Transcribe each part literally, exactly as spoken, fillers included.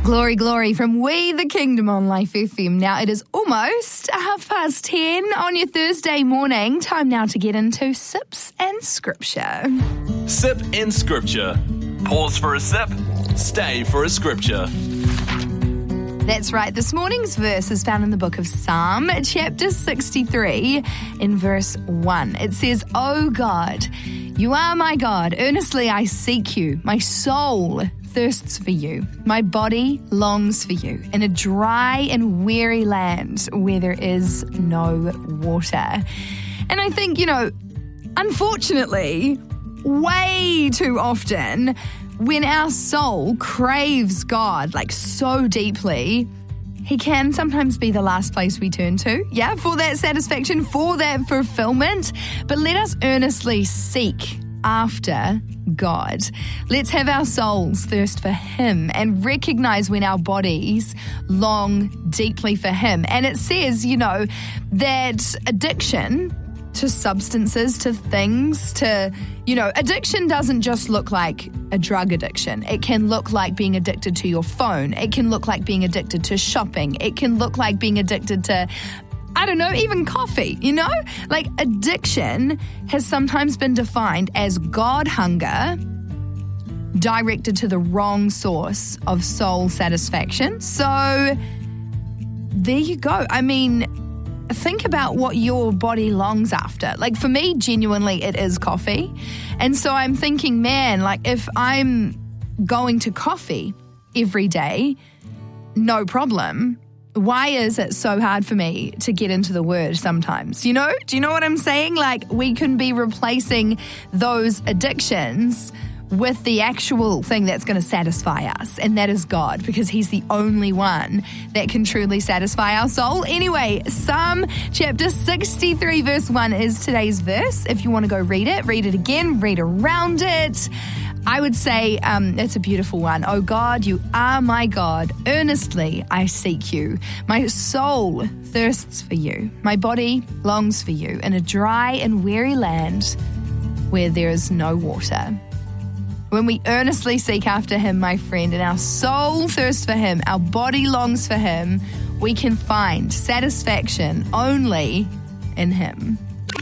Glory, glory from We the Kingdom on Life F M. Now it is almost half past ten on your Thursday morning. Time now to get into Sips and Scripture. Sip and Scripture. Pause for a sip. Stay for a scripture. That's right. This morning's verse is found in the book of Psalm, chapter sixty-three, in verse one. It says, "O God, you are my God. Earnestly I seek you. My soul thirsts for you. My body longs for you in a dry and weary land where there is no water." And I think, you know, unfortunately, way too often, when our soul craves God like so deeply, He can sometimes be the last place we turn to, yeah, for that satisfaction, for that fulfillment. But let us earnestly seek after God. Let's have our souls thirst for Him and recognize when our bodies long deeply for Him. And it says, you know, that addiction to substances, to things, to, you know, addiction doesn't just look like a drug addiction. It can look like being addicted to your phone. It can look like being addicted to shopping. It can look like being addicted to, I don't know, even coffee, you know? Like, addiction has sometimes been defined as God hunger directed to the wrong source of soul satisfaction. So there you go. I mean, think about what your body longs after. Like, for me, genuinely, it is coffee. And so I'm thinking, man, like, if I'm going to coffee every day, no problem. Why is it so hard for me to get into the Word sometimes? You know? Do you know what I'm saying? Like, we can be replacing those addictions with the actual thing that's going to satisfy us, and that is God, because He's the only one that can truly satisfy our soul. Anyway, Psalm chapter sixty-three verse one is today's verse. If you want to go read it, read it again, read around it. I would say um, it's a beautiful one. "Oh God, you are my God. Earnestly I seek you. My soul thirsts for you. My body longs for you in a dry and weary land where there is no water." When we earnestly seek after Him, my friend, and our soul thirsts for Him, our body longs for Him, we can find satisfaction only in Him.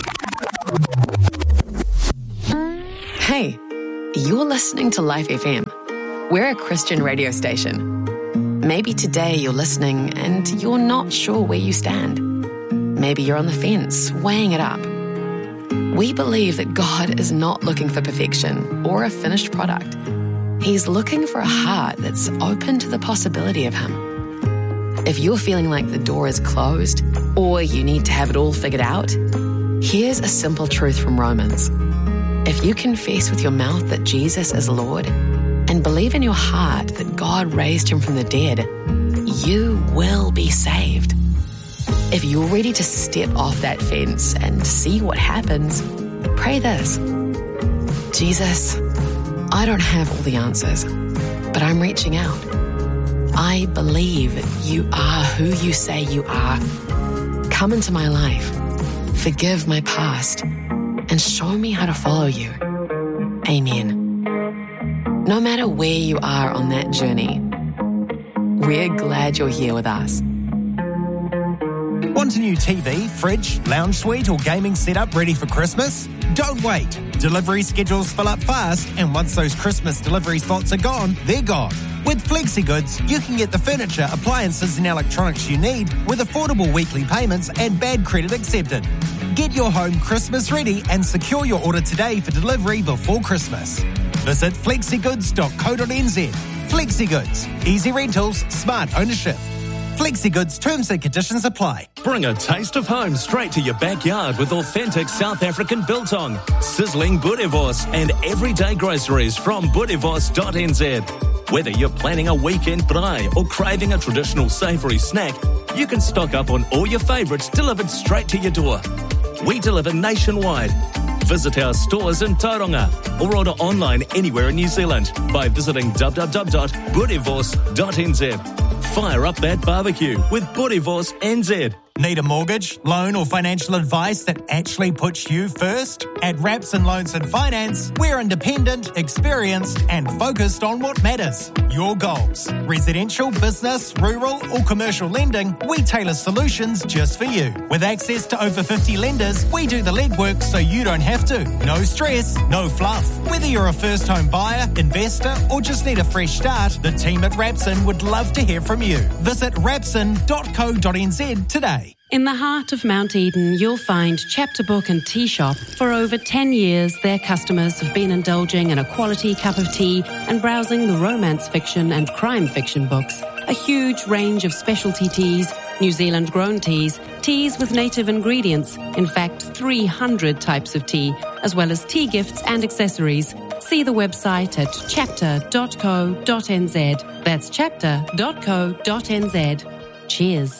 Hey, you're listening to Life F M. We're a Christian radio station. Maybe today you're listening and you're not sure where you stand. Maybe you're on the fence, weighing it up. We believe that God is not looking for perfection or a finished product. He's looking for a heart that's open to the possibility of Him. If you're feeling like the door is closed or you need to have it all figured out, here's a simple truth from Romans. If you confess with your mouth that Jesus is Lord and believe in your heart that God raised Him from the dead, you will be saved. If you're ready to step off that fence and see what happens, pray this. Jesus, I don't have all the answers, but I'm reaching out. I believe you are who you say you are. Come into my life, forgive my past, and show me how to follow you. Amen. No matter where you are on that journey, we're glad you're here with us. Want a new T V, fridge, lounge suite or gaming setup ready for Christmas? Don't wait. Delivery schedules fill up fast, and once those Christmas delivery slots are gone, they're gone. With FlexiGoods, you can get the furniture, appliances and electronics you need with affordable weekly payments and bad credit accepted. Get your home Christmas ready and secure your order today for delivery before Christmas. Visit flexigoods dot co dot n z. FlexiGoods. Easy rentals, smart ownership. FlexiGoods terms and conditions apply. Bring a taste of home straight to your backyard with authentic South African biltong, sizzling boerewors and everyday groceries from boerewors dot n z. Whether you're planning a weekend braai or craving a traditional savoury snack, you can stock up on all your favourites delivered straight to your door. We deliver nationwide. Visit our stores in Tauranga or order online anywhere in New Zealand by visiting w w w dot boerewors dot n z. Fire up that barbecue with Boerewors N Z. Need a mortgage, loan or financial advice that actually puts you first? At Rapson Loans and Finance, we're independent, experienced and focused on what matters. Your goals. Residential, business, rural or commercial lending, we tailor solutions just for you. With access to over fifty lenders, we do the legwork so you don't have to. No stress, no fluff. Whether you're a first home buyer, investor or just need a fresh start, the team at Rapson would love to hear from you. Visit rapson dot co dot n z today. In the heart of Mount Eden, you'll find Chapter Book and Tea Shop. For over ten years, their customers have been indulging in a quality cup of tea and browsing the romance fiction and crime fiction books. A huge range of specialty teas, New Zealand grown teas, teas with native ingredients, in fact three hundred types of tea, as well as tea gifts and accessories. See the website at chapter dot co dot n z. That's chapter dot co dot n z. Cheers.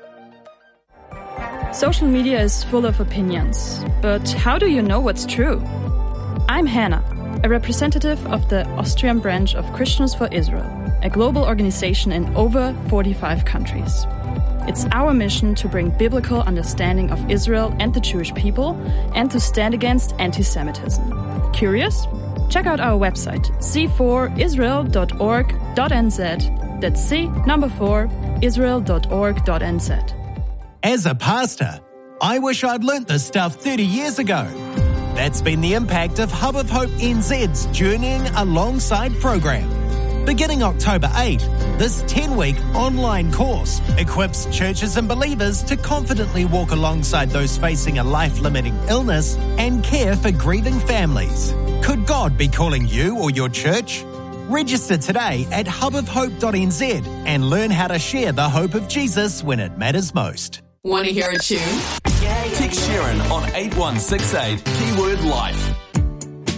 Social media is full of opinions, but how do you know what's true? I'm Hannah, a representative of the Austrian branch of Christians for Israel, a global organization in over forty-five countries. It's our mission to bring biblical understanding of Israel and the Jewish people and to stand against anti-Semitism. Curious? Check out our website, c four israel dot org dot n z. That's C, number four, israel dot org dot n z. As a pastor, I wish I'd learnt this stuff thirty years ago. That's been the impact of Hub of Hope N Z's Journeying Alongside program. Beginning October eighth, this ten-week online course equips churches and believers to confidently walk alongside those facing a life-limiting illness and care for grieving families. Could God be calling you or your church? Register today at hub of hope dot n z and learn how to share the hope of Jesus when it matters most. Want to hear a tune? Text Sharon on eight one six eight, keyword life.